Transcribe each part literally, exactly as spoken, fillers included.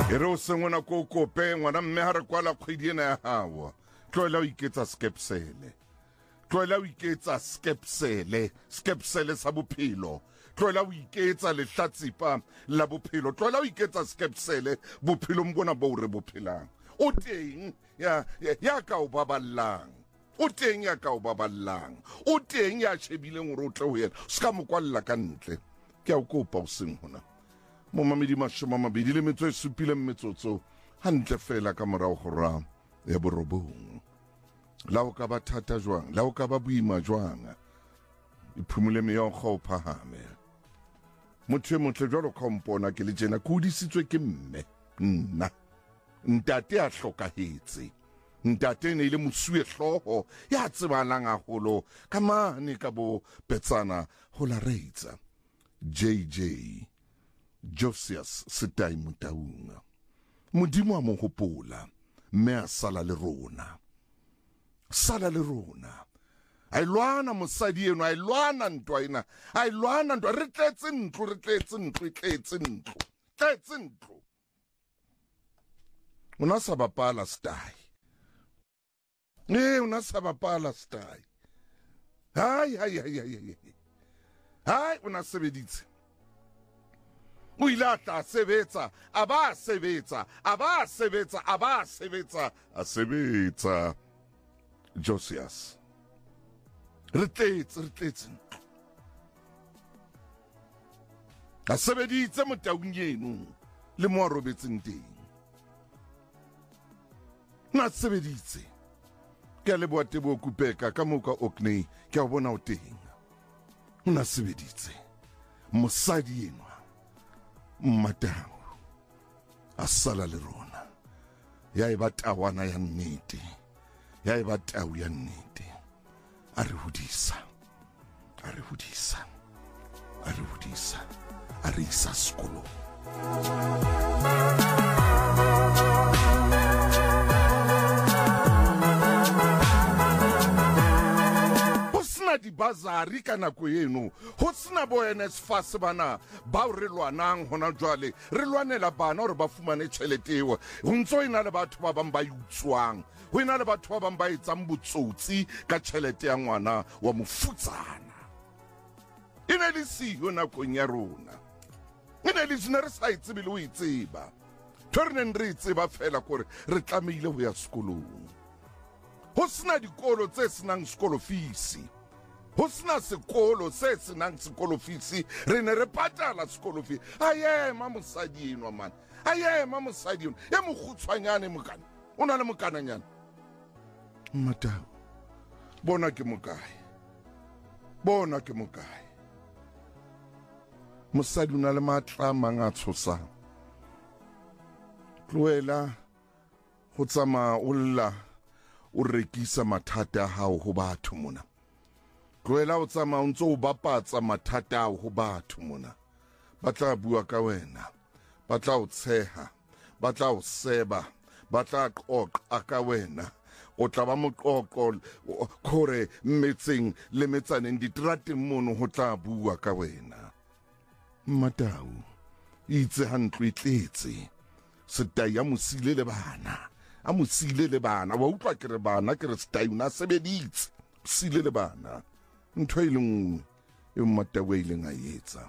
e re o sengwana ko kope ngwana mme ha re kwala kgwedi ena ya hawa tloela o iketsa skepsele tloela o iketsa skepsele skepsele sa bophelo tloela o iketsa lehlatsipa la bophelo tloela o iketsa skepsele bophelo mbona bo re bophelang o teng ya ya ka o baballang o teng ya ka o baballang o teng ya shebileng gore o tle ho yena ska mo kwalla ka ntle ke a o kopa o seng hona mo mamedi mashoma mabedi le metso e supile metsotso hantle fela ka morao gora ya borobong la o ka ba thata jwang la o ka ba boima jwang iphumule me yo go phahame motho e motle jwalo ka mpona ke le jena ke udisitswe ke mme nna ntate a hlokahetse ntate ne ile mosuwe hloho ya tsebalang haholo ka mane ka bo Betsana ho la reitsa J J Josias Setai Mutaunga modimo a mo hopola mme a sala le rona sala le rona a ilwana mosadi eno a ilwana ntwa ina a ilwana ntwa re tletse ntlo re tletse ntlo re tletse ntlo tletse ntlo una sa bapala Setai eh una sa bapala Setai hai hai hai hai hai una sebeditse o ile a tla sebetsa a ba sebetsa a ba sebetsa a ba sebetsa a sebetsa Josias re tletse re tletse a sebeditse Motaung eno le mo a robetseng teng na sebeditse ke a leboa Tebo Kupeka ka moka Orkney ke a bona o teng o na sebeditse mosadi eno Matau a sala le rona ya e ba tawana ya nnete ya e ba tau ya nnete a re hodisa a re hodisa a re hodisa a re isa sekolo di bazari ka nako eno ho tsena bo N S F A S bana ba re lwanang hona jwale re lwanela bana hore ba fumane tšhelete ho ntso ina le batho ba bang ba utswang ho ina le batho ba bang ba etsang botsotsi ka tšhelete ya ngwana wa mofutsana ine le siyo nakong ya rona ine le tsena re sa itsebe le ho itseba tshwereng re itseba fela gore re tlameile ho ya sekolong ho sena dikolo tse senang sekolo fees ho sena sekolo se senang sekolo fees re ne re patala sekolo fees aye ma mosadi eno man aye ma mosadi eno e mogutshwanyane mokana o na le mokananyana Matau bona ke mokae bona ke mokae mosadi o na le matla manga tshosang tloela go tsamaya o lla o rekisa mathata a hao ho batho mona tloela o tsamaya o ntse o bapatsa mathata ao ho batho mona ba tla bua ka wena ba tla o tsheha ba tla o seba ba tla qoqa ka wena o tla ba moqoqo khore mmetseng le metsaneng ditrateng mono ho tla bua ka wena Matau itse hantlo e tletse Setai ya mosile le bana a mosile le bana wa utlwa ke re bana ke re Setai una sebeditse sile le bana ntho e lengwe e Matau e leng a etsa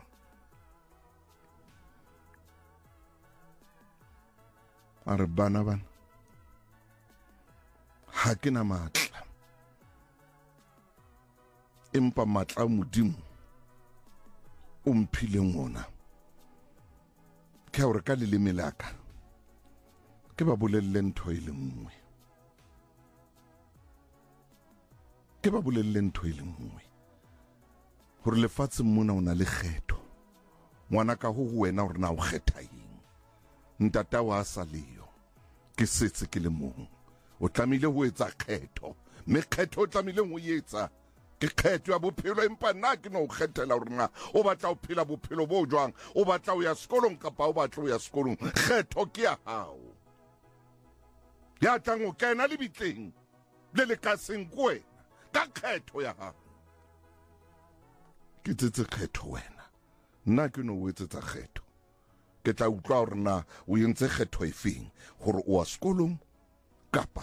are bana bana ha ke na matla empa matla a modimo o mphileng ona ke hore ka leleme laka ke ba bolelle ntho e lengwe ke ba bolelle ntho e lengwe hore lefatshe mona o na le kgetho ngwana ka ho wena hore na o kgetha eng ntata wa sa leyo ke setse ke le mong o tlamile ho etsa kgetho me kgetho o tlamile ho etsa ke kgetho ya bophelo empa nna ke no kgethela hore na o batla o phela bophelo bo jwang o batla o ya sekolong kapa o batla o ya sekolong kgetho ke ya hao ya tlang o kena le bitleng le le ka seng kwena ka kgetho ya hao ke tsetse kgetho wena nna ke no o etsetsa kgetho ke tla utlwa gore na o entse kgetho e feng gore o wa sekolong kapa